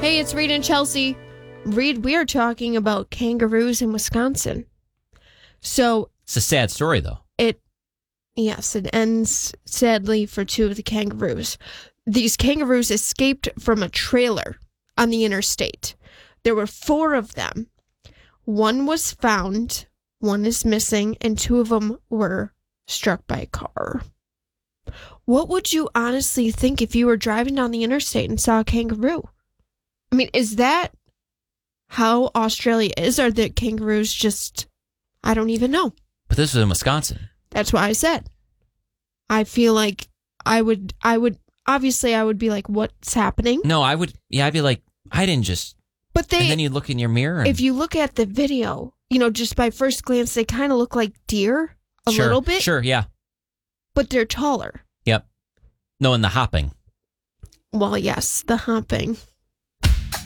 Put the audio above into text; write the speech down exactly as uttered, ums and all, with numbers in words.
Hey, it's Reed and Chelsea. Reed, we are talking about kangaroos in Wisconsin. So it's a sad story, though. It, yes, it ends sadly for two of the kangaroos. These kangaroos escaped from a trailer on the interstate. There were four of them. One was found, one is missing, and two of them were struck by a car. What would you honestly think if you were driving down the interstate and saw a kangaroo? I mean, is that how Australia is? Are the kangaroos just, I don't even know. But this was in Wisconsin. That's why I said. I feel like I would, I would, obviously I would be like, what's happening? No, I would, yeah, I'd be like, I didn't just, but they, and then you look in your mirror. And, if you look at the video, you know, just by first glance, they kind of look like deer a sure, little bit. Sure, yeah. But they're taller. Yep. No, and the hopping. Well, yes, the hopping.